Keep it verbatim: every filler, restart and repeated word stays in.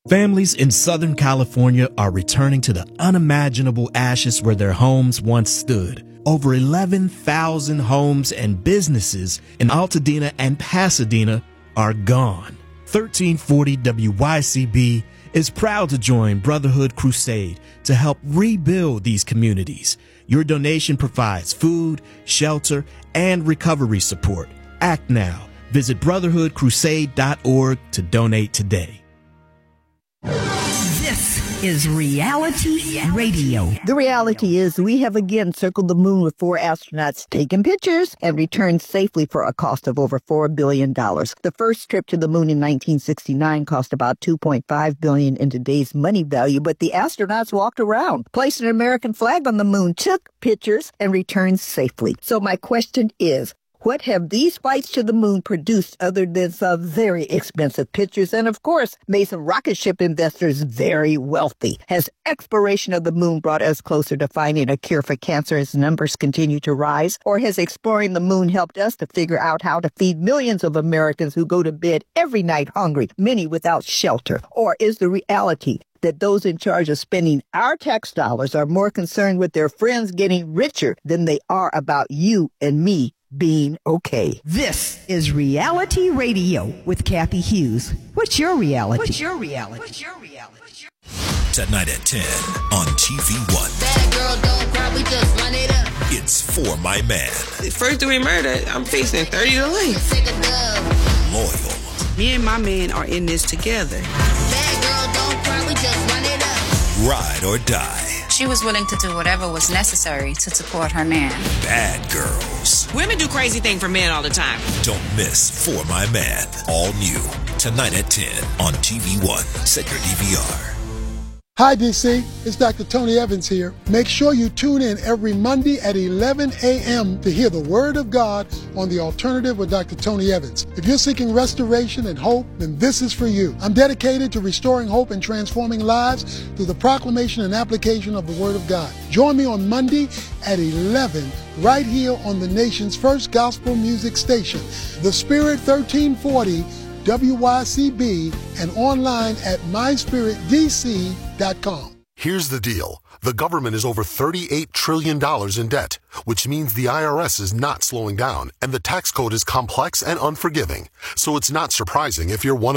Families in Southern California are returning to the unimaginable ashes where their homes once stood. Over eleven thousand homes and businesses in Altadena and Pasadena are gone. thirteen forty W Y C B is proud to join Brotherhood Crusade to help rebuild these communities. Your donation provides food, shelter, and recovery support. Act now. Visit brotherhood crusade dot org to donate today. This is Reality Radio. The reality is we have again circled the moon with four astronauts taking pictures and returned safely for a cost of over four billion dollars. The first trip to the moon in nineteen sixty-nine cost about two point five billion dollars in today's money value, but the astronauts walked around, placed an American flag on the moon, took pictures, and returned safely. So my question is, what have these flights to the moon produced other than some very expensive pictures and, of course, made some rocket ship investors very wealthy? Has exploration of the moon brought us closer to finding a cure for cancer as numbers continue to rise? Or has exploring the moon helped us to figure out how to feed millions of Americans who go to bed every night hungry, many without shelter? Or is the reality that those in charge of spending our tax dollars are more concerned with their friends getting richer than they are about you and me being okay? This is Reality Radio with Kathy Hughes. What's your reality? What's your reality? What's your reality? What's your... Tonight at ten on T V one. Bad girl, don't cry, we just run it up. It's For My Man. First degree murder, I'm facing thirty to life. Loyal. Me and my man are in this together. Bad girl, don't cry, we just run it up. Ride or die. She was willing to do whatever was necessary to support her man. Bad girls. Women do crazy things for men all the time. Don't miss For My Man. All new. Tonight at ten on T V one. Set your D V R. Hi, D C. It's Doctor Tony Evans here. Make sure you tune in every Monday at eleven a.m. to hear the Word of God on The Alternative with Doctor Tony Evans. If you're seeking restoration and hope, then this is for you. I'm dedicated to restoring hope and transforming lives through the proclamation and application of the Word of God. Join me on Monday at eleven right here on the nation's first gospel music station, The Spirit thirteen forty W Y C B, and online at my spirit d c dot com. Here's the deal. The government is over thirty-eight trillion dollars in debt, which means the I R S is not slowing down, and the tax code is complex and unforgiving. So it's not surprising if you're one